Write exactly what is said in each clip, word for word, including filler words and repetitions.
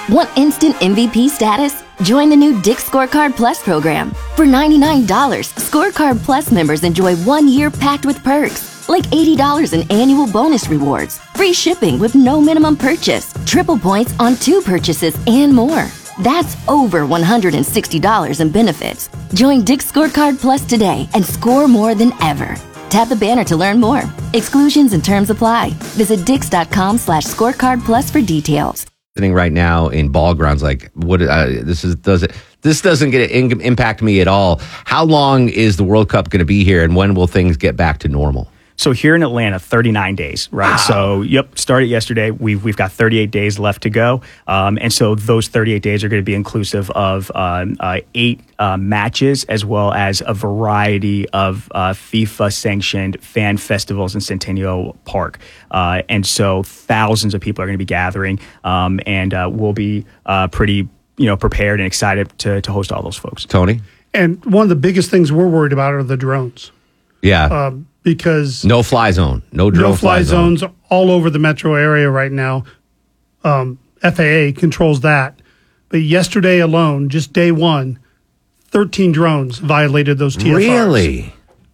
Want instant M V P status? Join the new Dick's Scorecard Plus program. For ninety-nine dollars, Scorecard Plus members enjoy one year packed with perks, like eighty dollars in annual bonus rewards, free shipping with no minimum purchase, triple points on two purchases, and more. That's over one hundred sixty dollars in benefits. Join Dick's Scorecard Plus today and score more than ever. Tap the banner to learn more. Exclusions and terms apply. Visit dix.com slash scorecard plus for details. Sitting right now in ball grounds, like what? Uh, this is does it? This doesn't get in, impact me at all. How long is the World Cup going to be here, and when will things get back to normal? So here in Atlanta, thirty-nine days, right? Wow. So, yep, started yesterday. We've we've got thirty-eight days left to go, um, and so those thirty-eight days are going to be inclusive of um, uh, eight uh, matches, as well as a variety of uh, FIFA-sanctioned fan festivals in Centennial Park, uh, and so thousands of people are going to be gathering, um, and uh, we'll be uh, pretty, you know, prepared and excited to to host all those folks. Tony, and one of the biggest things we're worried about are the drones. Yeah. Um, Because no fly zone, no drone no fly, fly zones zone. all over the metro area right now. Um, F A A controls that. But yesterday alone, just day one, thirteen drones violated those T F Rs. Really?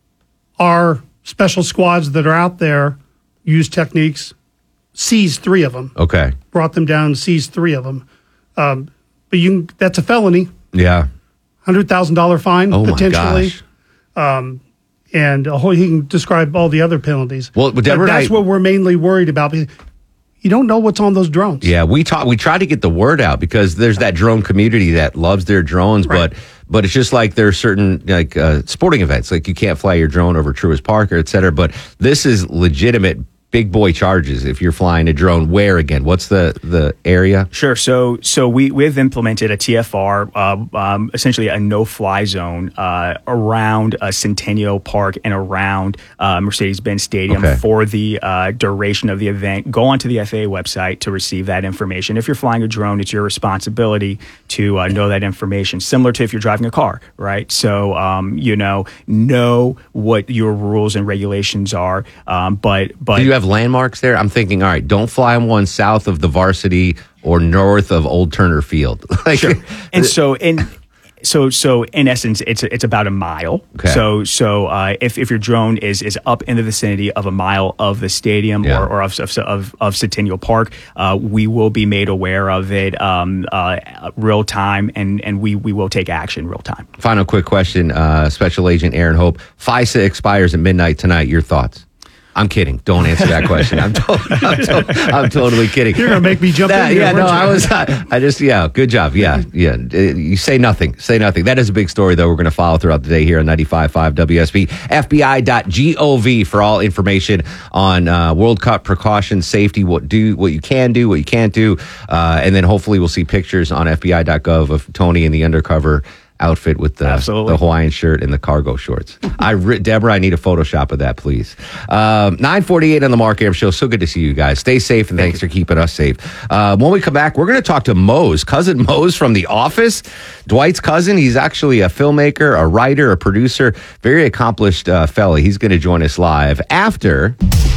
Our special squads that are out there used techniques, seized three of them. Okay. Brought them down, seized three of them. Um, but you can, that's a felony. Yeah. one hundred thousand dollars fine, oh potentially. My gosh. Um, and a whole, he can describe all the other penalties. Well, but Deborah, that's I, what we're mainly worried about. Because you don't know what's on those drones. Yeah, we talk. We try to get the word out because there's that drone community that loves their drones, right. but but it's just like there are certain like uh, sporting events, like you can't fly your drone over Truist Park or et cetera. But this is legitimate. Big boy charges if you're flying a drone. Where again? What's the, the area? Sure. So so we we've implemented a T F R, uh, um, essentially a no-fly zone uh, around uh, Centennial Park and around uh, Mercedes-Benz Stadium okay. for the uh, duration of the event. Go onto the F A A website to receive that information. If you're flying a drone, it's your responsibility to uh, know that information. Similar to if you're driving a car, right? So um, you know know what your rules and regulations are. Um, but but do you have landmarks there? I'm thinking, all right, don't fly on one south of the Varsity or north of Old Turner Field. like, sure. And so, in so so in essence, it's it's about a mile. Okay. So so uh, if if your drone is is up in the vicinity of a mile of the stadium yeah. or or of of of, of Centennial Park, uh, we will be made aware of it um, uh, real time, and and we we will take action real time. Final quick question, uh, Special Agent Aaron Hope. FISA expires at midnight tonight. Your thoughts? I'm kidding. Don't answer that question. I'm, to- I'm, to- I'm totally kidding. You're going to make me jump that, in here, Yeah, no, you? I was, I, I just, yeah, good job. Yeah, yeah. Uh, You say nothing. Say nothing. That is a big story, though. We're going to follow throughout the day here on ninety-five point five W S B. F B I dot gov for all information on uh, World Cup precautions, safety, what do, what you can do, what you can't do. Uh, and then hopefully we'll see pictures on F B I dot gov of Tony in the undercover outfit with the, the Hawaiian shirt and the cargo shorts. I, Deborah, I need a Photoshop of that, please. Um, nine forty-eight on the Mark Arum Show. So good to see you guys. Stay safe, and thanks for keeping us safe. Uh, when we come back, we're going to talk to Mose, cousin Mose from The Office. Dwight's cousin. He's actually a filmmaker, a writer, a producer, very accomplished uh, fella. He's going to join us live after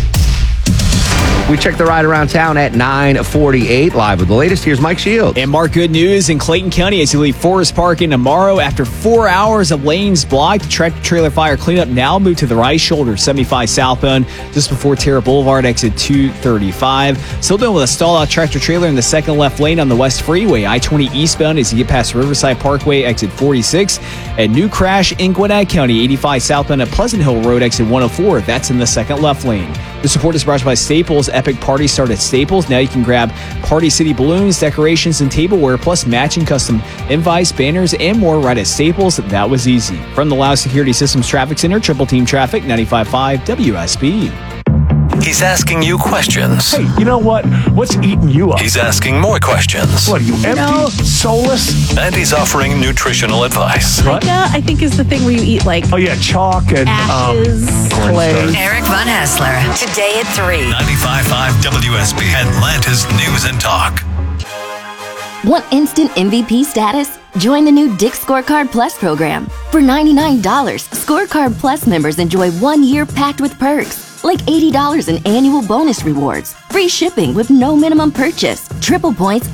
we check the ride around town at nine forty-eight. Live with the latest. Here's Mike Shields. And Mark, good news in Clayton County as you leave Forest Park in tomorrow. After four hours of lanes blocked, the tractor-trailer fire cleanup now moved to the right shoulder, seventy-five southbound, just before Terra Boulevard, exit two thirty-five. Still dealing with a stall-out tractor-trailer in the second left lane on the West Freeway. I twenty eastbound as you get past Riverside Parkway, exit forty-six. A new crash in Gwinnett County, eighty-five southbound at Pleasant Hill Road, exit one oh four. That's in the second left lane. The support is brought to you by Staples. Epic Party start at Staples. Now you can grab Party City balloons, decorations, and tableware, plus matching custom invites, banners, and more right at Staples. That was easy. From the Loud Security Systems Traffic Center, Triple Team Traffic, ninety-five point five W S B. He's asking you questions. Hey, you know what? What's eating you up? He's asking more questions. What are you, empty? know, soulless? And he's offering nutritional advice. What? Pica, I think, is the thing where you eat like Oh, yeah, chalk and ashes, um, clay. Eric Von Hassler, today at three. ninety-five point five W S B, Atlanta's News and Talk. Want instant M V P status? Join the new Dick's Scorecard Plus program. For ninety-nine dollars, Scorecard Plus members enjoy one year packed with perks, like eighty dollars in annual bonus rewards, free shipping with no minimum purchase, triple points